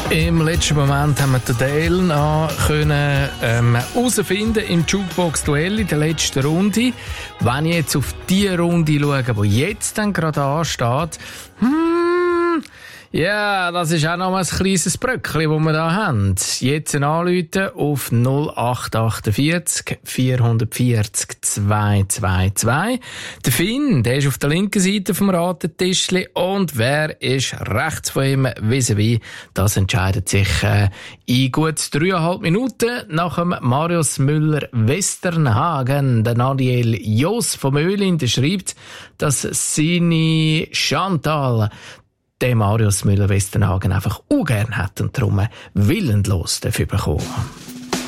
Im letzten Moment haben wir den Dale noch herausfinden im Jukebox-Duell in der letzten Runde. Wenn ich jetzt auf die Runde schaue, die jetzt dann gerade ansteht, ja, das ist auch noch ein kleines Bröckchen, das wir da haben. Jetzt anrufen auf 0848 440 222. Der Finn, der ist auf der linken Seite vom Ratentischli und wer ist rechts von ihm vis-à-vis, das entscheidet sich in gut 3,5 Minuten nach dem Marius Müller-Westernhagen. Der Nadiel Jos vom Öhlin, der schreibt, dass seine Chantal den Marius Müller-Westernhagen einfach ungern hat und darum willenlos dafür bekommen.